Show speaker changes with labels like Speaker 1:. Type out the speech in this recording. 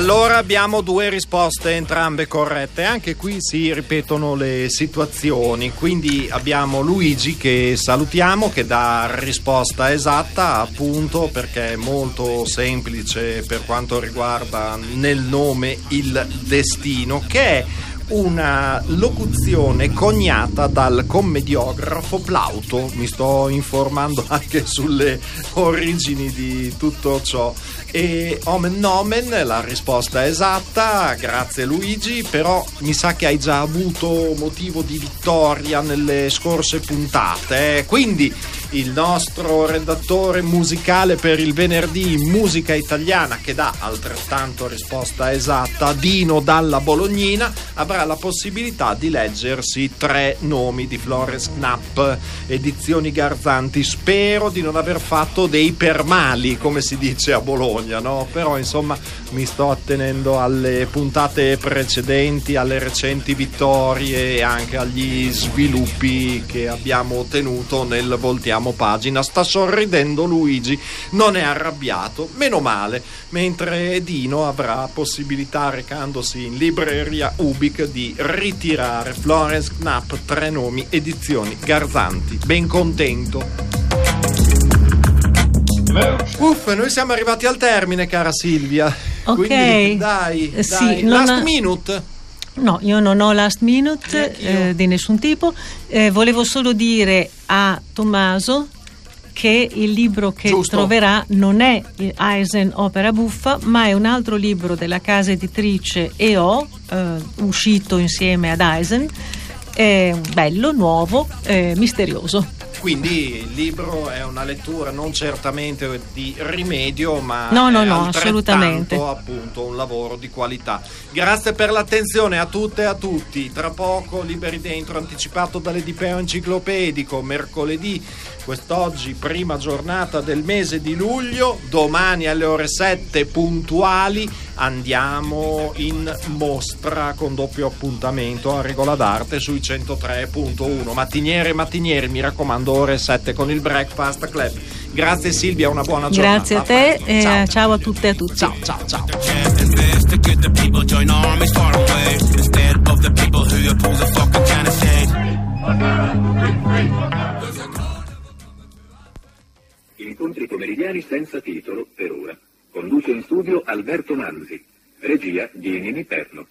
Speaker 1: Allora abbiamo due risposte, entrambe corrette. Anche qui si ripetono le situazioni. Quindi abbiamo Luigi, che salutiamo, che dà risposta esatta, appunto perché è molto semplice per quanto riguarda nel nome il destino, che è una locuzione coniata dal commediografo Plauto. Mi sto informando anche sulle origini di tutto ciò. E omen nomen, la risposta esatta, grazie Luigi, però mi sa che hai già avuto motivo di vittoria nelle scorse puntate, quindi il nostro redattore musicale per il venerdì in musica italiana, che dà altrettanto risposta esatta, Dino dalla Bolognina, avrà la possibilità di leggersi 3 nomi di Florence Knapp, edizioni Garzanti. Spero di non aver fatto dei permali, come si dice a Bologna, no? Però insomma mi sto attenendo alle puntate precedenti, alle recenti vittorie e anche agli sviluppi che abbiamo ottenuto nel Voltiamo Pagina. Sta sorridendo Luigi, non è arrabbiato, meno male, mentre Dino avrà possibilità, recandosi in libreria Ubik, di ritirare Florence Knapp, 3 nomi, edizioni Garzanti. Ben contento. Uff, noi siamo arrivati al termine, cara Silvia.
Speaker 2: Ok,
Speaker 1: quindi dai,
Speaker 2: sì,
Speaker 1: last minute.
Speaker 2: No, io non ho last minute di nessun tipo. Volevo solo dire a Tommaso che il libro che troverà non è Eisen Opera Buffa, ma è un altro libro della casa editrice EO, uscito insieme ad Eisen, bello, nuovo, misterioso.
Speaker 1: Quindi il libro è una lettura non certamente di rimedio, ma
Speaker 2: no,
Speaker 1: assolutamente,
Speaker 2: assolutamente,
Speaker 1: appunto un lavoro di qualità. Grazie per l'attenzione a tutte e a tutti. Tra poco Liberi Dentro, anticipato dall'Edipeo Enciclopedico, mercoledì, quest'oggi prima giornata del mese di luglio. Domani alle ore 7 puntuali andiamo in mostra con doppio appuntamento a Regola d'Arte sui 103.1. Mattinieri, mi raccomando, ore 7 con il Breakfast Club. Grazie Silvia, una buona giornata.
Speaker 2: Grazie a te e ciao a tutte e a tutti.
Speaker 1: Ciao.
Speaker 3: Incontri pomeridiani senza titolo per ora. Conduce in studio Alberto Manzi. Regia Ghini Perno.